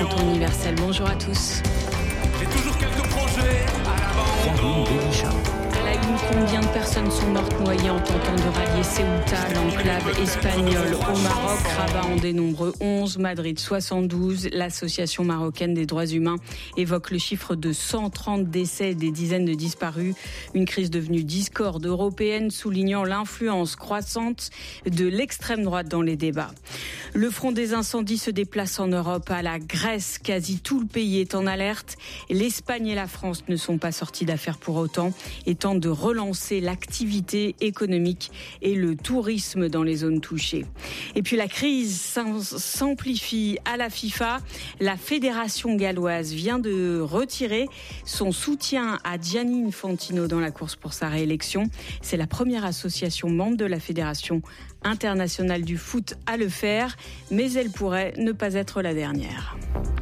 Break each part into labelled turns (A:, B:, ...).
A: temps universel. Bonjour à tous.
B: J'ai toujours quelques projets à l'abandon.
A: À la une, combien de personnes sont mortes noyées en tentant de rallier Ceuta, l'enclave espagnole au Maroc? Rabat en dénombre 11, Madrid 72. L'association marocaine des droits humains évoque le chiffre de 130 décès et des dizaines de disparus. Une crise devenue discorde européenne, soulignant l'influence croissante de l'extrême droite dans les débats. Le front des incendies se déplace en Europe. À la Grèce, quasi tout le pays est en alerte. L'Espagne et la France ne sont pas sortis d'affaire pour autant et tentent de relancer l'activité économique et le tourisme dans les zones touchées. Et puis la crise s'amplifie à la FIFA. La fédération galloise vient de retirer son soutien à Gianni Infantino dans la course pour sa réélection. C'est la première association membre de la Fédération internationale du foot à le faire, mais elle pourrait ne pas être la dernière.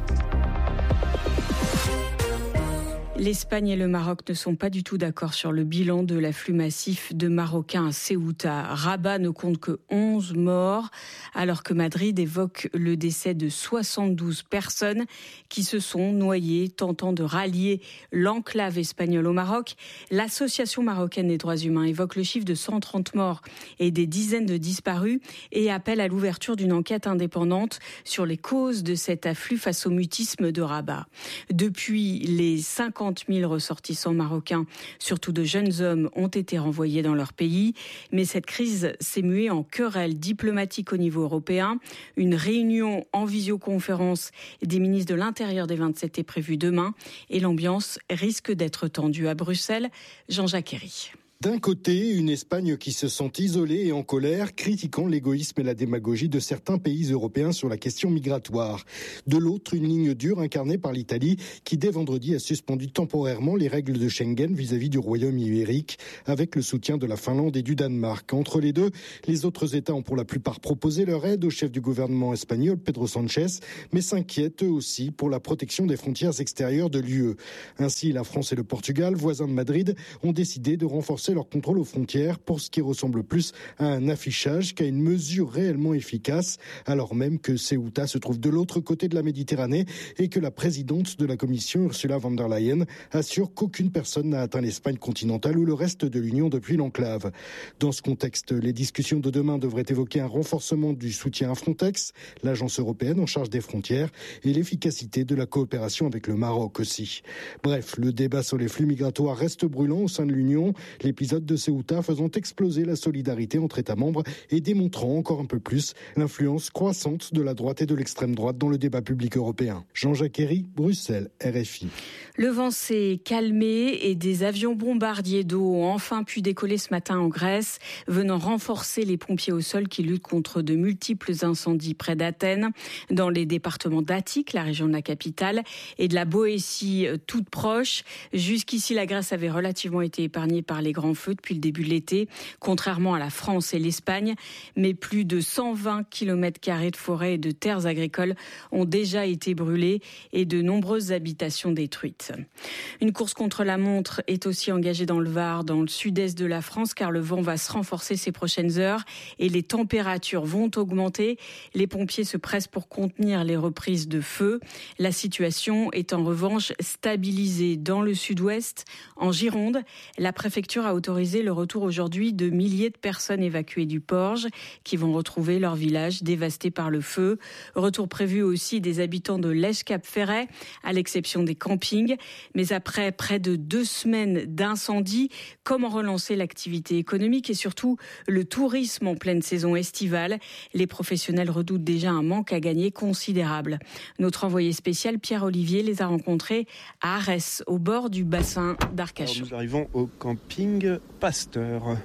A: L'Espagne et le Maroc ne sont pas du tout d'accord sur le bilan de l'afflux massif de Marocains à Ceuta. Rabat ne compte que 11 morts, alors que Madrid évoque le décès de 72 personnes qui se sont noyées tentant de rallier l'enclave espagnole au Maroc. L'Association marocaine des droits humains évoque le chiffre de 130 morts et des dizaines de disparus et appelle à l'ouverture d'une enquête indépendante sur les causes de cet afflux face au mutisme de Rabat. Depuis, les 50 000 ressortissants marocains, surtout de jeunes hommes, ont été renvoyés dans leur pays. Mais cette crise s'est muée en querelle diplomatique au niveau européen. Une réunion en visioconférence des ministres de l'Intérieur des 27 est prévue demain. Et l'ambiance risque d'être tendue à Bruxelles. Jean-Jacques Herry.
C: D'un côté, une Espagne qui se sent isolée et en colère, critiquant l'égoïsme et la démagogie de certains pays européens sur la question migratoire. De l'autre, une ligne dure incarnée par l'Italie qui, dès vendredi, a suspendu temporairement les règles de Schengen vis-à-vis du Royaume ibérique, avec le soutien de la Finlande et du Danemark. Entre les deux, les autres États ont pour la plupart proposé leur aide au chef du gouvernement espagnol, Pedro Sánchez, mais s'inquiètent eux aussi pour la protection des frontières extérieures de l'UE. Ainsi, la France et le Portugal, voisins de Madrid, ont décidé de renforcer leur contrôle aux frontières pour ce qui ressemble plus à un affichage qu'à une mesure réellement efficace, alors même que Ceuta se trouve de l'autre côté de la Méditerranée et que la présidente de la Commission, Ursula von der Leyen, assure qu'aucune personne n'a atteint l'Espagne continentale ou le reste de l'Union depuis l'enclave. Dans ce contexte, les discussions de demain devraient évoquer un renforcement du soutien à Frontex, l'agence européenne en charge des frontières, et l'efficacité de la coopération avec le Maroc aussi. Bref, le débat sur les flux migratoires reste brûlant au sein de l'Union. L'épisode de Ceuta faisant exploser la solidarité entre États membres et démontrant encore un peu plus l'influence croissante de la droite et de l'extrême droite dans le débat public européen. Jean-Jacques Herry, Bruxelles, RFI.
A: Le vent s'est calmé et des avions bombardiers d'eau ont enfin pu décoller ce matin en Grèce, venant renforcer les pompiers au sol qui luttent contre de multiples incendies près d'Athènes, dans les départements d'Attique, la région de la capitale, et de la Boétie, toute proche. Jusqu'ici, la Grèce avait relativement été épargnée par les grands feux depuis le début de l'été, contrairement à la France et l'Espagne. Mais plus de 120 km² de forêts et de terres agricoles ont déjà été brûlées et de nombreuses habitations détruites. Une course contre la montre est aussi engagée dans le Var, dans le sud-est de la France, car le vent va se renforcer ces prochaines heures et les températures vont augmenter. Les pompiers se pressent pour contenir les reprises de feu. La situation est en revanche stabilisée dans le sud-ouest. En Gironde, la préfecture a autorisé le retour aujourd'hui de milliers de personnes évacuées du Porge qui vont retrouver leur village dévasté par le feu. Retour prévu aussi des habitants de Lège-Cap-Ferret, à l'exception des campings. Mais après près de 2 semaines d'incendie, comment relancer l'activité économique et surtout le tourisme en pleine saison estivale? Les professionnels redoutent déjà un manque à gagner considérable. Notre envoyé spécial Pierre-Olivier les a rencontrés à Arès, au bord du bassin d'Arcachon.
D: Nous arrivons au camping Pasteur.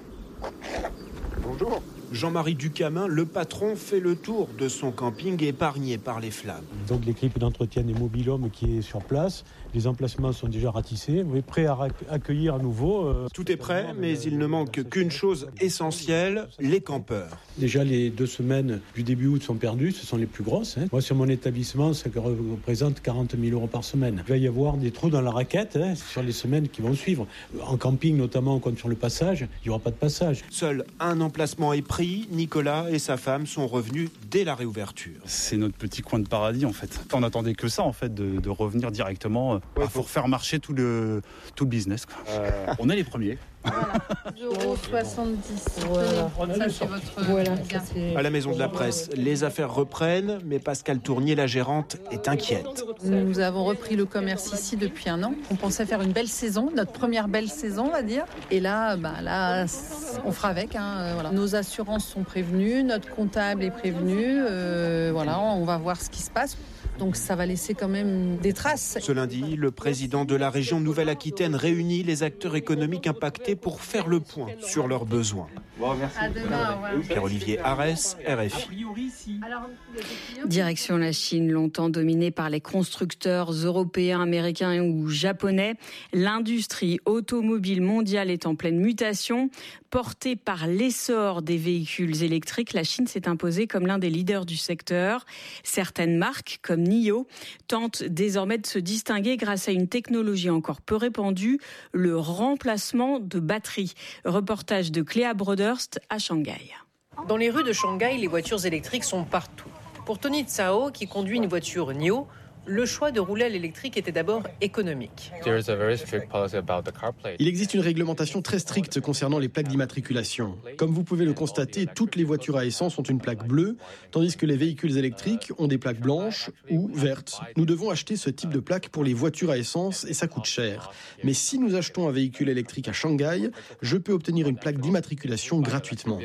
E: Bonjour.
D: Jean-Marie Ducamin, le patron, fait le tour de son camping épargné par les flammes.
F: Donc l'équipe d'entretien des mobil-homes qui est sur place, les emplacements sont déjà ratissés, on est prêt à accueillir à nouveau.
D: Tout est prêt, mais il ne manque qu'une chose essentielle, les campeurs.
F: Déjà les 2 semaines du début août sont perdues, ce sont les plus grosses. Moi sur mon établissement, ça représente 40 000 € par semaine. Il va y avoir des trous dans la raquette sur les semaines qui vont suivre. En camping notamment, comme sur le passage, il n'y aura pas de passage.
D: Seul un emplacement est pris pris, Nicolas et sa femme sont revenus dès la réouverture.
G: C'est notre petit coin de paradis en fait. On n'attendait que ça en fait, de revenir directement pour faire marcher tout le business. On est les premiers.
H: Voilà, 2,70 €. Voilà. Ça, c'est votre... Voilà.
D: À la Maison de la Presse, les affaires reprennent, mais Pascal Tournier, la gérante, est inquiète.
H: Nous avons repris le commerce ici depuis un an. On pensait faire une belle saison, notre première belle saison, on va dire. Et là, on fera avec. Voilà. Nos assurances sont prévenues, notre comptable est prévenu. Voilà, on va voir ce qui se passe. Donc ça va laisser quand même des traces.
D: Ce lundi, le président de la région Nouvelle-Aquitaine réunit les acteurs économiques impactés pour faire le point sur leurs besoins.
H: Bon, merci. À demain.
D: Pierre-Olivier Arès, RFI.
A: Direction la Chine, longtemps dominée par les constructeurs européens, américains ou japonais. L'industrie automobile mondiale est en pleine mutation. Portée par l'essor des véhicules électriques, la Chine s'est imposée comme l'un des leaders du secteur. Certaines marques, comme NIO, tentent désormais de se distinguer grâce à une technologie encore peu répandue, le remplacement de batteries. Reportage de Cléa Broderst à Shanghai.
I: Dans les rues de Shanghai, les voitures électriques sont partout. Pour Tony Tsao, qui conduit une voiture NIO, le choix de rouler à l'électrique était d'abord économique.
J: Il existe une réglementation très stricte concernant les plaques d'immatriculation. Comme vous pouvez le constater, toutes les voitures à essence ont une plaque bleue, tandis que les véhicules électriques ont des plaques blanches ou vertes. Nous devons acheter ce type de plaque pour les voitures à essence et ça coûte cher. Mais si nous achetons un véhicule électrique à Shanghai, je peux obtenir une plaque d'immatriculation gratuitement.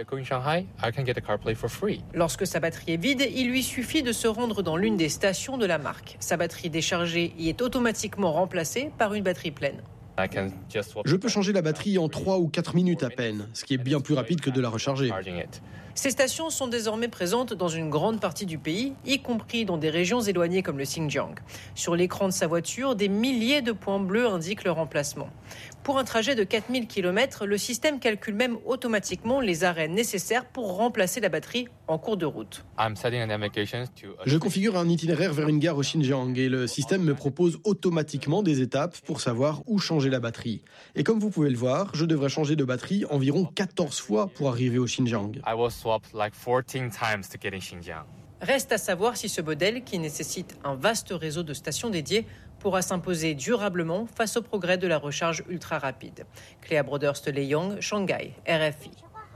I: Lorsque sa batterie est vide, il lui suffit de se rendre dans l'une des stations de la marque. Sa batterie déchargée y est automatiquement remplacée par une batterie pleine.
J: Je peux changer la batterie en 3 ou 4 minutes à peine, ce qui est bien plus rapide que de la recharger.
I: Ces stations sont désormais présentes dans une grande partie du pays, y compris dans des régions éloignées comme le Xinjiang. Sur l'écran de sa voiture, des milliers de points bleus indiquent le remplacement. Pour un trajet de 4000 km, le système calcule même automatiquement les arrêts nécessaires pour remplacer la batterie en cours de route.
J: Je configure un itinéraire vers une gare au Xinjiang et le système me propose automatiquement des étapes pour savoir où changer la batterie. Et comme vous pouvez le voir, je devrais changer de batterie environ 14 fois pour arriver au Xinjiang.
I: Reste à savoir si ce modèle, qui nécessite un vaste réseau de stations dédiées, pourra s'imposer durablement face au progrès de la recharge ultra rapide. Cléa Broderst-Leyong, Shanghai, RFI.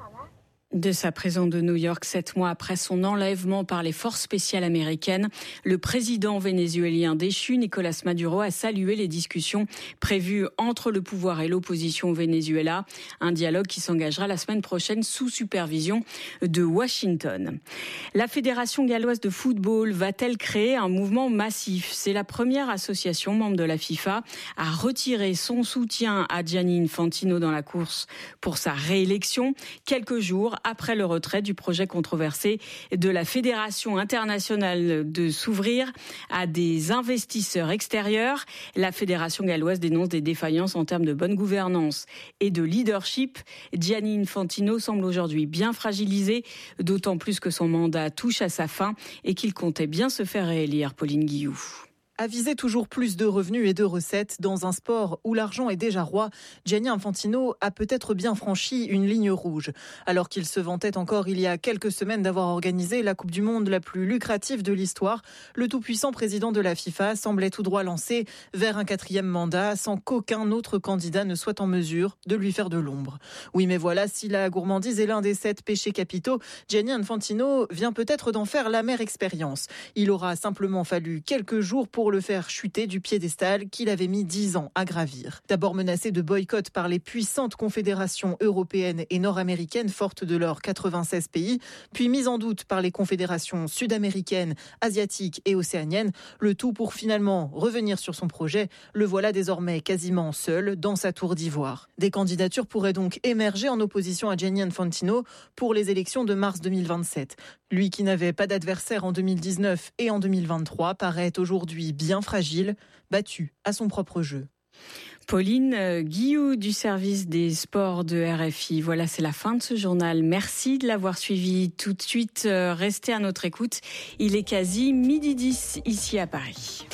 A: De sa prison de New York, 7 mois après son enlèvement par les forces spéciales américaines, le président vénézuélien déchu, Nicolas Maduro, a salué les discussions prévues entre le pouvoir et l'opposition au Venezuela. Un dialogue qui s'engagera la semaine prochaine sous supervision de Washington. La Fédération galloise de football va-t-elle créer un mouvement massif ? C'est la première association membre de la FIFA à retirer son soutien à Gianni Infantino dans la course pour sa réélection, quelques jours après le retrait du projet controversé de la Fédération internationale de s'ouvrir à des investisseurs extérieurs. La Fédération galloise dénonce des défaillances en termes de bonne gouvernance et de leadership. Gianni Infantino semble aujourd'hui bien fragilisé, d'autant plus que son mandat touche à sa fin et qu'il comptait bien se faire réélire. Pauline Guillou.
K: À viser toujours plus de revenus et de recettes dans un sport où l'argent est déjà roi, Gianni Infantino a peut-être bien franchi une ligne rouge. Alors qu'il se vantait encore il y a quelques semaines d'avoir organisé la Coupe du Monde la plus lucrative de l'histoire, le tout-puissant président de la FIFA semblait tout droit lancé vers un 4e mandat sans qu'aucun autre candidat ne soit en mesure de lui faire de l'ombre. Oui, mais voilà, si la gourmandise est l'un des 7 péchés capitaux, Gianni Infantino vient peut-être d'en faire l'amère expérience. Il aura simplement fallu quelques jours pour le faire chuter du piédestal qu'il avait mis 10 ans à gravir. D'abord menacé de boycott par les puissantes confédérations européennes et nord-américaines fortes de leurs 96 pays, puis mis en doute par les confédérations sud-américaines, asiatiques et océaniennes, le tout pour finalement revenir sur son projet. Le voilà désormais quasiment seul dans sa tour d'ivoire. Des candidatures pourraient donc émerger en opposition à Gianni Infantino pour les élections de mars 2027. Lui qui n'avait pas d'adversaire en 2019 et en 2023 paraît aujourd'hui bien fragile, battu à son propre jeu.
A: Pauline Guillou du service des sports de RFI. Voilà, c'est la fin de ce journal. Merci de l'avoir suivi. Tout de suite, restez à notre écoute. Il est quasi 12h10 ici à Paris.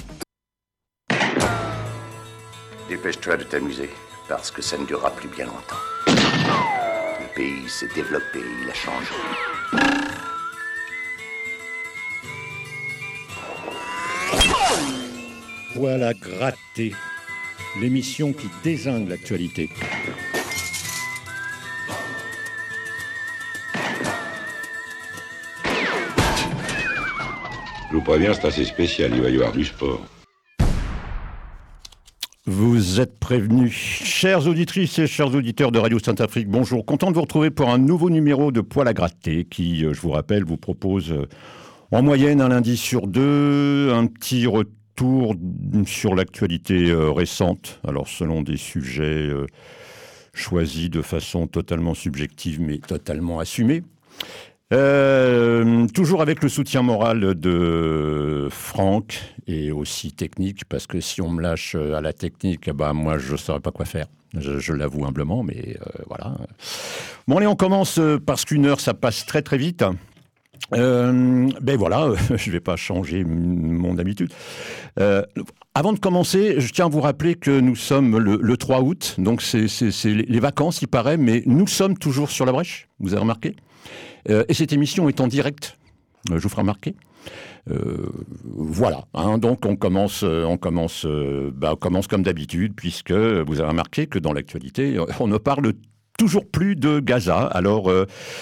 L: Dépêche-toi de t'amuser, parce que ça ne durera plus bien longtemps. Ne pays s'est développé, il a changé.
M: Voilà Gratté, l'émission qui dézingue l'actualité.
N: Je vous préviens, c'est assez spécial, il va y avoir du sport.
M: Vous êtes prévenus. Chères auditrices et chers auditeurs de Radio Sainte-Afrique, bonjour. Content de vous retrouver pour un nouveau numéro de Poil à gratter qui, je vous rappelle, vous propose en moyenne un lundi sur deux un petit retour sur l'actualité récente. Alors selon des sujets choisis de façon totalement subjective mais totalement assumée. Toujours avec le soutien moral de Franck et aussi technique, parce que si on me lâche à la technique, moi je ne saurais pas quoi faire. Je l'avoue humblement, mais voilà. Bon allez, on commence parce qu'une heure ça passe très très vite. Voilà, je ne vais pas changer mon habitude. Avant de commencer, je tiens à vous rappeler que nous sommes le 3 août, donc c'est les vacances il paraît, mais nous sommes toujours sur la brèche, vous avez remarqué ? Et cette émission est en direct, je vous ferai remarquer. Voilà, donc on commence comme d'habitude, puisque vous avez remarqué que dans l'actualité, on ne parle toujours plus de Gaza. Alors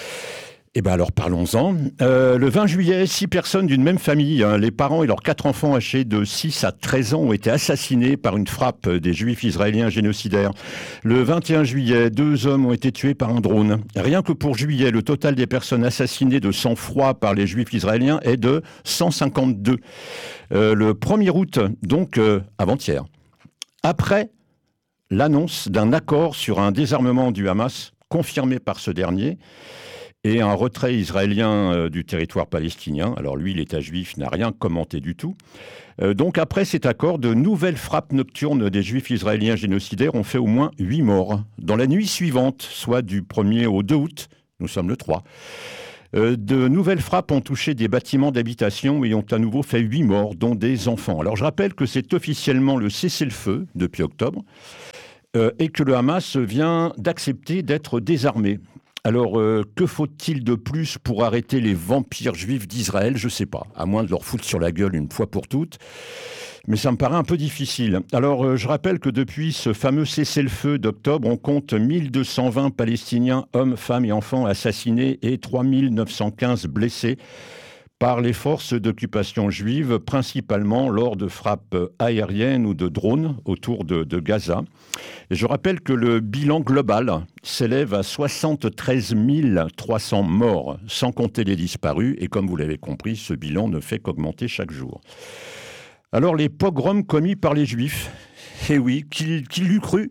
M: parlons-en. Le 20 juillet, 6 personnes d'une même famille, les parents et leurs 4 enfants âgés de 6 à 13 ans ont été assassinés par une frappe des juifs israéliens génocidaires. Le 21 juillet, 2 hommes ont été tués par un drone. Rien que pour juillet, le total des personnes assassinées de sang-froid par les juifs israéliens est de 152. Le 1er août, donc avant-hier, après l'annonce d'un accord sur un désarmement du Hamas, confirmé par ce dernier, et un retrait israélien du territoire palestinien. Alors lui, l'État juif n'a rien commenté du tout. Donc après cet accord, de nouvelles frappes nocturnes des juifs israéliens génocidaires ont fait au moins 8 morts. Dans la nuit suivante, soit du 1er au 2 août, nous sommes le 3, de nouvelles frappes ont touché des bâtiments d'habitation et ont à nouveau fait 8 morts, dont des enfants. Alors je rappelle que c'est officiellement le cessez-le-feu depuis octobre et que le Hamas vient d'accepter d'être désarmé. Alors, que faut-il de plus pour arrêter les vampires juifs d'Israël ? Je ne sais pas, à moins de leur foutre sur la gueule une fois pour toutes. Mais ça me paraît un peu difficile. Alors, je rappelle que depuis ce fameux cessez-le-feu d'octobre, on compte 1220 Palestiniens, hommes, femmes et enfants assassinés et 3915 blessés par les forces d'occupation juives, principalement lors de frappes aériennes ou de drones autour de Gaza. Et je rappelle que le bilan global s'élève à 73 300 morts, sans compter les disparus. Et comme vous l'avez compris, ce bilan ne fait qu'augmenter chaque jour. Alors, les pogroms commis par les Juifs, eh oui, qui l'eût cru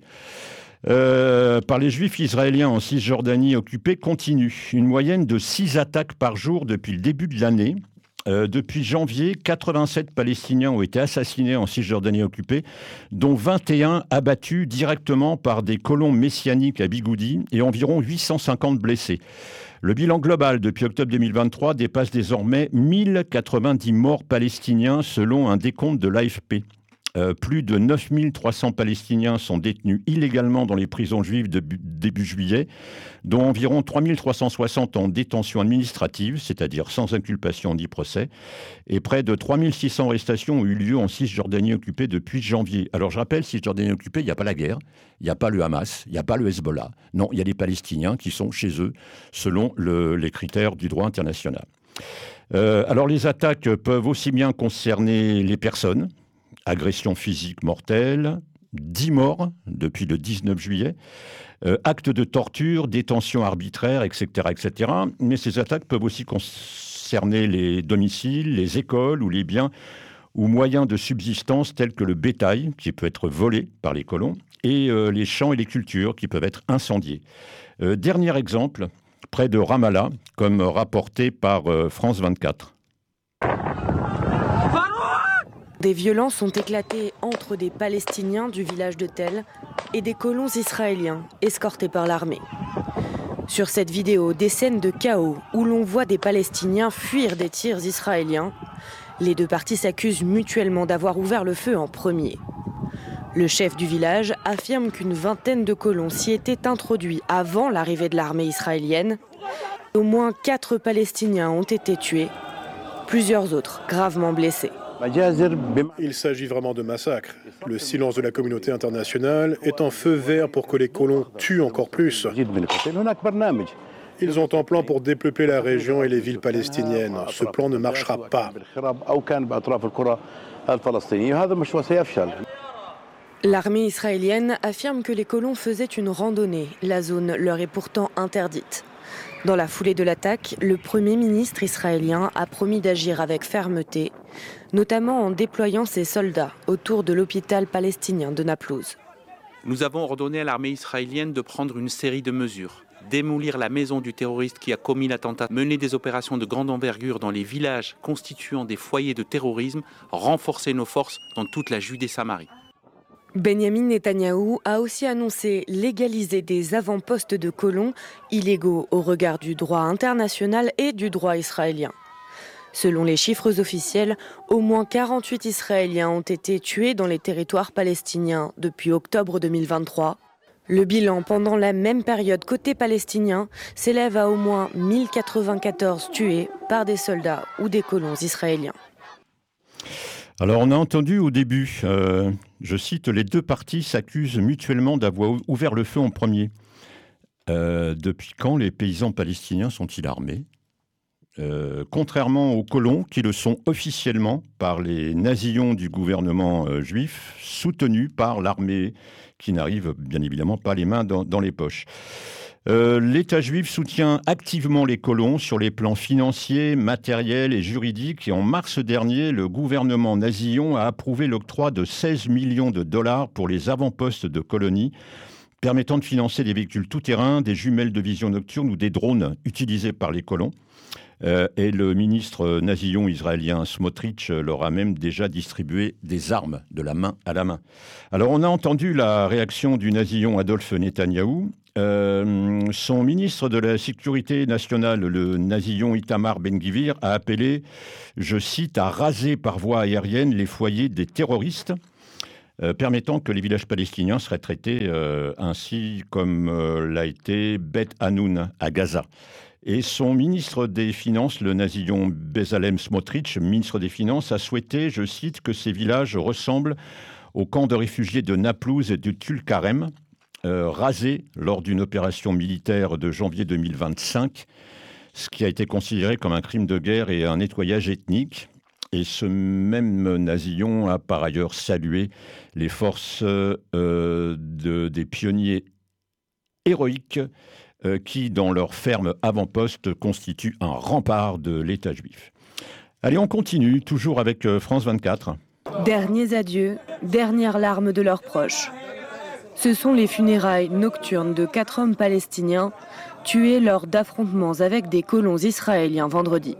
M: par les Juifs israéliens en Cisjordanie occupée continue. Une moyenne de 6 attaques par jour depuis le début de l'année. Depuis janvier, 87 Palestiniens ont été assassinés en Cisjordanie occupée, dont 21 abattus directement par des colons messianiques à Bigoudi et environ 850 blessés. Le bilan global depuis octobre 2023 dépasse désormais 1090 morts palestiniens selon un décompte de l'AFP. Plus de 9300 Palestiniens sont détenus illégalement dans les prisons juives début juillet, dont environ 3360 en détention administrative, c'est-à-dire sans inculpation ni procès, et près de 3600 arrestations ont eu lieu en Cisjordanie occupée depuis janvier. Alors je rappelle, Cisjordanie occupée, il n'y a pas la guerre, il n'y a pas le Hamas, il n'y a pas le Hezbollah. Non, il y a des Palestiniens qui sont chez eux, selon les critères du droit international. Alors les attaques peuvent aussi bien concerner les personnes, agression physique mortelle, 10 morts depuis le 19 juillet, actes de torture, détention arbitraire, etc., etc. Mais ces attaques peuvent aussi concerner les domiciles, les écoles ou les biens ou moyens de subsistance tels que le bétail, qui peut être volé par les colons, et les champs et les cultures qui peuvent être incendiés. Dernier exemple, près de Ramallah, comme rapporté par France 24.
O: Des violences ont éclaté entre des Palestiniens du village de Tel et des colons israéliens escortés par l'armée. Sur cette vidéo, des scènes de chaos où l'on voit des Palestiniens fuir des tirs israéliens. Les deux parties s'accusent mutuellement d'avoir ouvert le feu en premier. Le chef du village affirme qu'une vingtaine de colons s'y étaient introduits avant l'arrivée de l'armée israélienne. Au moins 4 Palestiniens ont été tués, plusieurs autres gravement blessés.
P: Il s'agit vraiment de massacre. Le silence de la communauté internationale est en feu vert pour que les colons tuent encore plus. Ils ont un plan pour dépeupler la région et les villes palestiniennes. Ce plan ne marchera pas.
O: L'armée israélienne affirme que les colons faisaient une randonnée. La zone leur est pourtant interdite. Dans la foulée de l'attaque, le Premier ministre israélien a promis d'agir avec fermeté, notamment en déployant ses soldats autour de l'hôpital palestinien de Naplouse.
Q: Nous avons ordonné à l'armée israélienne de prendre une série de mesures. Démolir la maison du terroriste qui a commis l'attentat, mener des opérations de grande envergure dans les villages constituant des foyers de terrorisme, renforcer nos forces dans toute la Judée-Samarie.
O: Benyamin Netanyahou a aussi annoncé légaliser des avant-postes de colons illégaux au regard du droit international et du droit israélien. Selon les chiffres officiels, au moins 48 Israéliens ont été tués dans les territoires palestiniens depuis octobre 2023. Le bilan pendant la même période côté palestinien s'élève à au moins 1094 tués par des soldats ou des colons israéliens.
M: Alors on a entendu au début, je cite, les deux parties s'accusent mutuellement d'avoir ouvert le feu en premier. Depuis quand les paysans palestiniens sont-ils armés ? Contrairement aux colons qui le sont officiellement par les nasillons du gouvernement juif, soutenus par l'armée qui n'arrive bien évidemment pas les mains dans les poches. L'État juif soutient activement les colons sur les plans financiers, matériels et juridiques. Et en mars dernier, le gouvernement nasillon a approuvé l'octroi de 16 millions de dollars pour les avant-postes de colonies, permettant de financer des véhicules tout-terrain, des jumelles de vision nocturne ou des drones utilisés par les colons. Et le ministre nasillon israélien Smotrich leur a même déjà distribué des armes de la main à la main. Alors on a entendu la réaction du nasillon Adolphe Netanyahou. Son ministre de la Sécurité nationale, le nasillon Itamar Ben-Gvir, a appelé, je cite, à raser par voie aérienne les foyers des terroristes, permettant que les villages palestiniens seraient traités ainsi comme l'a été Beth Hanoun à Gaza. Et son ministre des Finances, le nasillon Bezalel Smotrich, ministre des Finances, a souhaité, je cite, que ces villages ressemblent aux camps de réfugiés de Naplouse et de Tulkarem, rasés lors d'une opération militaire de janvier 2025, ce qui a été considéré comme un crime de guerre et un nettoyage ethnique. Et ce même nasillon a par ailleurs salué les forces des pionniers héroïques qui, dans leur ferme avant-poste, constituent un rempart de l'État juif. Allez, on continue, toujours avec France 24.
O: Derniers adieux, dernières larmes de leurs proches. Ce sont les funérailles nocturnes de 4 hommes palestiniens tués lors d'affrontements avec des colons israéliens vendredi.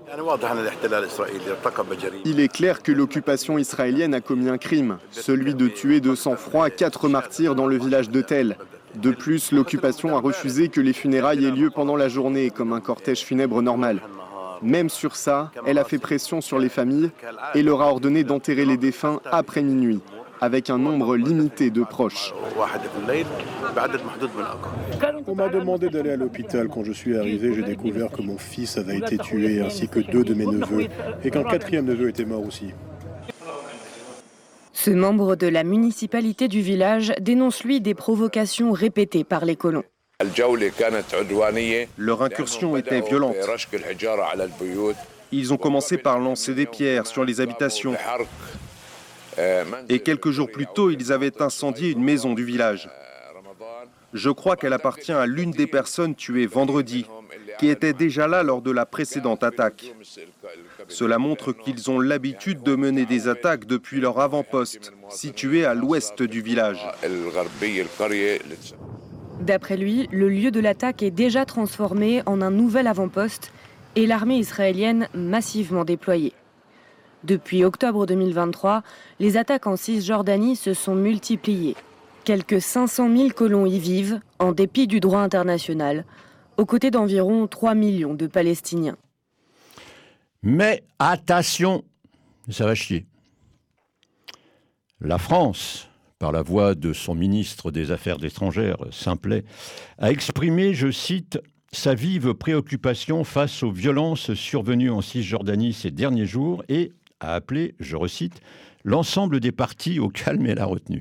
R: Il est clair que l'occupation israélienne a commis un crime, celui de tuer de sang-froid 4 martyrs dans le village de Tel. De plus, l'occupation a refusé que les funérailles aient lieu pendant la journée, comme un cortège funèbre normal. Même sur ça, elle a fait pression sur les familles et leur a ordonné d'enterrer les défunts après minuit, avec un nombre limité de proches.
P: On m'a demandé d'aller à l'hôpital. Quand je suis arrivé, j'ai découvert que mon fils avait été tué, ainsi que 2 de mes neveux, et qu'un 4e neveu était mort aussi.
O: Ce membre de la municipalité du village dénonce lui des provocations répétées par les colons.
S: Leur incursion était violente. Ils ont commencé par lancer des pierres sur les habitations. Et quelques jours plus tôt, ils avaient incendié une maison du village. Je crois qu'elle appartient à l'une des personnes tuées vendredi, qui était déjà là lors de la précédente attaque. Cela montre qu'ils ont l'habitude de mener des attaques depuis leur avant-poste, situé à l'ouest du village.
O: D'après lui, le lieu de l'attaque est déjà transformé en un nouvel avant-poste et l'armée israélienne massivement déployée. Depuis octobre 2023, les attaques en Cisjordanie se sont multipliées. Quelques 500 000 colons y vivent, en dépit du droit international, aux côtés d'environ 3 millions de Palestiniens.
M: Mais attention, ça va chier. La France par la voix de son ministre des Affaires étrangères, Simplet, a exprimé, je cite, sa vive préoccupation face aux violences survenues en Cisjordanie ces derniers jours et a appelé, je recite, l'ensemble des partis au calme et à la retenue.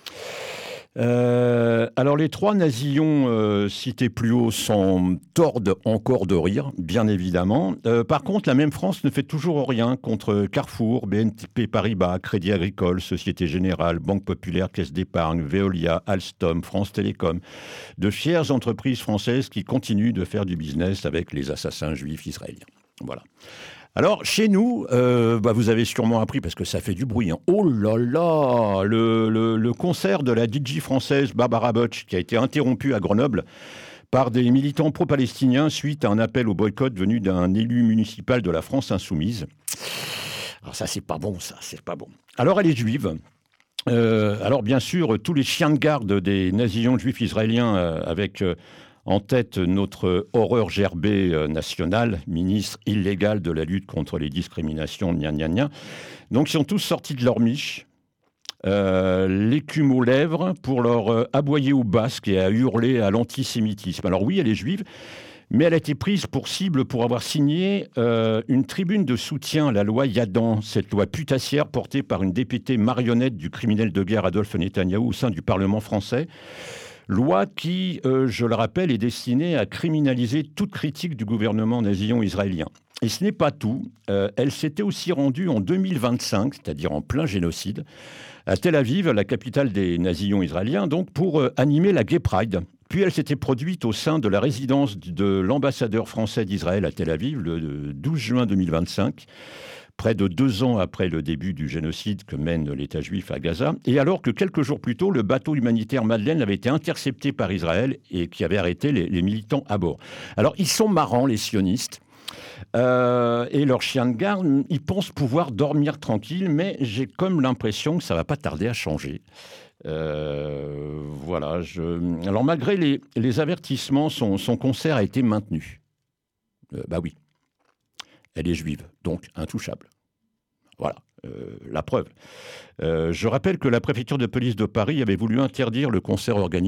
M: Alors les 3 nasillons cités plus haut s'en tordent encore de rire, bien évidemment. Par contre, la même France ne fait toujours rien contre Carrefour, BNP Paribas, Crédit Agricole, Société Générale, Banque Populaire, Caisse d'Épargne, Veolia, Alstom, France Télécom, de fières entreprises françaises qui continuent de faire du business avec les assassins juifs israéliens. Voilà. Alors, chez nous, vous avez sûrement appris, parce que ça fait du bruit, hein. Oh là là, le concert de la DJ française Barbara Butch, qui a été interrompu à Grenoble par des militants pro-palestiniens suite à un appel au boycott venu d'un élu municipal de la France insoumise. Alors ça, c'est pas bon, ça, c'est pas bon. Alors, elle est juive. Alors, bien sûr, tous les chiens de garde des nasillons juifs israéliens avec... en tête, notre horreur gerbée nationale, ministre illégal de la lutte contre les discriminations, gna gna gna. Donc, ils sont tous sortis de leur miche, l'écume aux lèvres, pour leur aboyer au basque et à hurler à l'antisémitisme. Alors oui, elle est juive, mais elle a été prise pour cible pour avoir signé une tribune de soutien à la loi Yadan, cette loi putassière portée par une députée marionnette du criminel de guerre Adolphe Netanyahou au sein du Parlement français. Loi qui, je le rappelle, est destinée à criminaliser toute critique du gouvernement nasillon israélien. Et ce n'est pas tout. Elle s'était aussi rendue en 2025, c'est-à-dire en plein génocide, à Tel Aviv, la capitale des nasillons israéliens, donc pour animer la Gay Pride. Puis elle s'était produite au sein de la résidence de l'ambassadeur français d'Israël à Tel Aviv le 12 juin 2025. Près de 2 ans après le début du génocide que mène l'État juif à Gaza, et alors que quelques jours plus tôt, le bateau humanitaire Madeleine avait été intercepté par Israël et qui avait arrêté les militants à bord. Alors, ils sont marrants, les sionistes, et leurs chiens de garde, ils pensent pouvoir dormir tranquille, mais j'ai comme l'impression que ça ne va pas tarder à changer. Voilà. Alors, malgré les avertissements, son concert a été maintenu. Oui. Elle est juive, donc intouchable. Voilà, la preuve. Je rappelle que la préfecture de police de Paris avait voulu interdire le concert organisé